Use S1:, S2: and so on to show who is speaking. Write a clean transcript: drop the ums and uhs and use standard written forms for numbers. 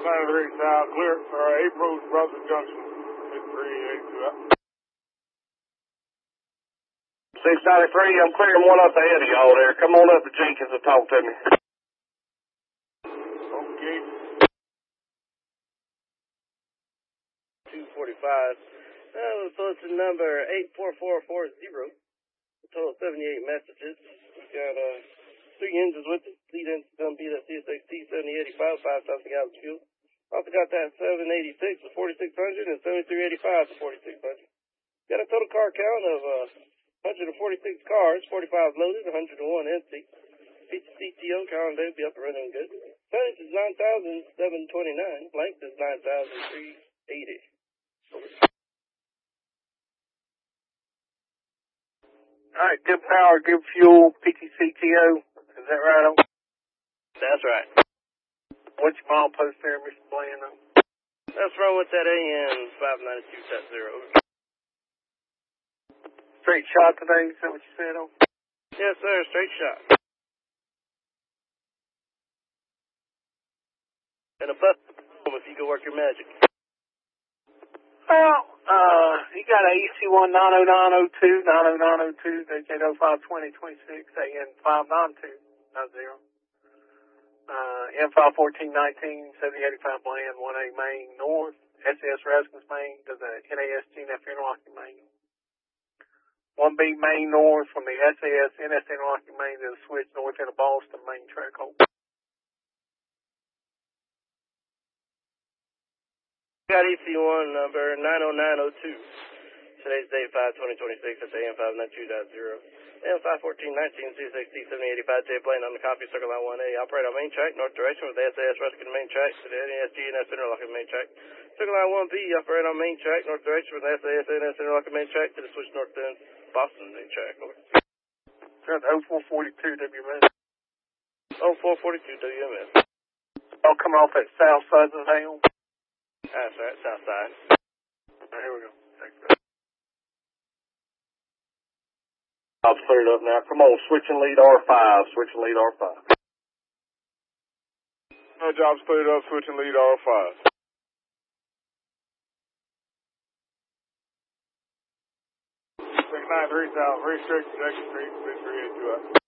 S1: 693 South, clear for April's Brother Junction, 5382.
S2: 693, I'm clearing one up ahead of y'all there. Come on up to Jenkins and talk to me.
S1: Okay.
S3: 245. Posted number 84440. Total 78 messages. We got 3 engines with it. Lead engine's going to be the CSXT 7085, 5 times the gallon fuel. Also got that 786 with 4600 and 7385 for 4600. Got a total car count of 146 cars, 45 loaded, 101 empty. CTO count today will be up and running good. Tonnage is 9,729. Length is 9,380.
S2: Alright, good power, good fuel, PTCTO. Is that right?
S3: That's right.
S2: What's your milepost there, Mr. Bland?
S3: Let's run with that AN 592.0.
S2: Straight shot today, is that what you said?
S3: Yes, sir, straight shot. And a bus if you go work your magic.
S2: Well, you got a EC1 90902, 90902, HN052026, AN 59290. M51419, 7085 Bland, 1A Main North, SAS Rasmus Main to the NASG interlocking main. 1B Main North from the SAS NS interlocking main to the switch north into Boston main track hole.
S3: Got EC1 number 90902. Today's date 5/2026 at the AM 592.0. AM 51419 CSXT 7085 J plane on the copy circle line 1A. Operate on main track, north direction with the SAS Ruskin main track to the NASG NS interlocking main track. Circle line 1B. Operate on main track, north direction with the SAS NS interlocking main track to the switch north end Boston main track. Over.
S2: That's 0442 WMS.
S3: 0442 WMS.
S2: I'll come off at South Southern Hill.
S3: That's right, south side.
S2: Alright, here we go. Thanks. I'll clear it up now. Come on, switch and lead R5. Switch and lead R5.
S1: No job's cleared up, switch and lead R5. 693 South, very straight to Jackson Street, 5382.